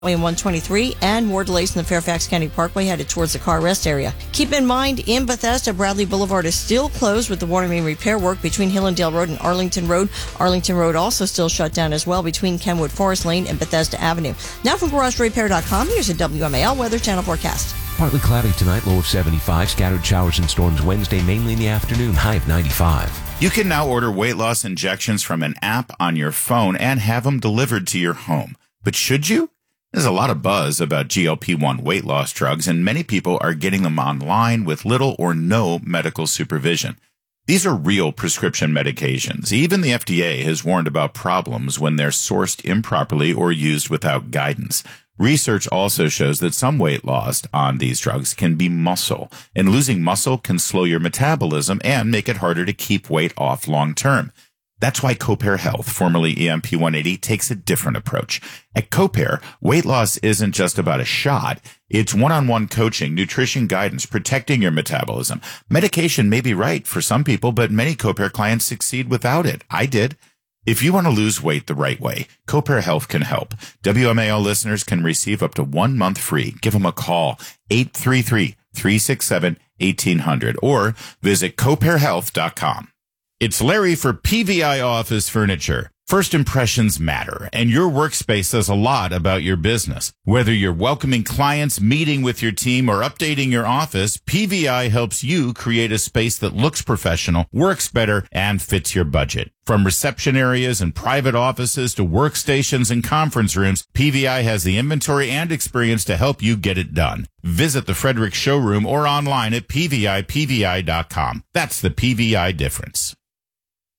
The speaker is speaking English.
and 123, and more delays in the Fairfax County Parkway headed towards the car rest area. Keep in mind, in Bethesda, Bradley Boulevard is still closed with the water main repair work between Hillendale Road and Arlington Road. Arlington Road also still shut down as well between Kenwood Forest Lane and Bethesda Avenue. Now from GarageRepair.com, here's a WMAL Weather Channel forecast. Partly cloudy tonight, low of 75. Scattered showers and storms Wednesday, mainly in the afternoon, high of 95. You can now order weight loss injections from an app on your phone and have them delivered to your home. But should you? There's a lot of buzz about GLP-1 weight loss drugs, and many people are getting them online with little or no medical supervision. These are real prescription medications. Even the FDA has warned about problems when they're sourced improperly or used without guidance. Research also shows that some weight loss on these drugs can be muscle, and losing muscle can slow your metabolism and make it harder to keep weight off long term. That's why Copair Health, formerly EMP 180, takes a different approach. At Copair, weight loss isn't just about a shot. It's one-on-one coaching, nutrition guidance, protecting your metabolism. Medication may be right for some people, but many Copair clients succeed without it. I did. If you want to lose weight the right way, Copair Health can help. WMAL listeners can receive up to 1 month free. Give them a call, 833-367-1800, or visit copairhealth.com. It's Larry for PVI Office Furniture. First impressions matter, and your workspace says a lot about your business. Whether you're welcoming clients, meeting with your team, or updating your office, PVI helps you create a space that looks professional, works better, and fits your budget. From reception areas and private offices to workstations and conference rooms, PVI has the inventory and experience to help you get it done. Visit the Frederick showroom or online at pvi.com. That's the PVI difference.